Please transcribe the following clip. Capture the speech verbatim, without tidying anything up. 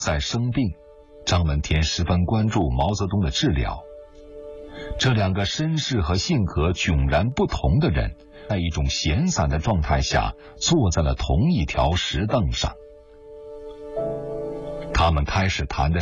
在生病，张闻天十分关注毛泽东的治疗。这两个身世和性格迥然不同的人，在一种闲散的状态下，坐在了同一条石凳上。他们开始谈的